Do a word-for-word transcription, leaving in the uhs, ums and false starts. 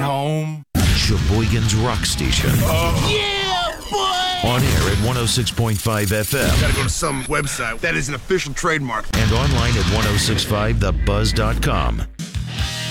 home. Sheboygan's Rock Station. Oh. Yeah, boy! On air at one oh six point five F M. Gotta go to some website that is an official trademark. And online at ten sixty-five the buzz dot com.